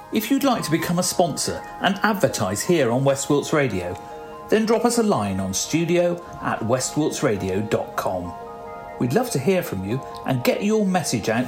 If you'd like to become a sponsor and advertise here on West Wilts Radio, then drop us a line on studio@westwiltsradio.com. We'd love to hear from you and get your message out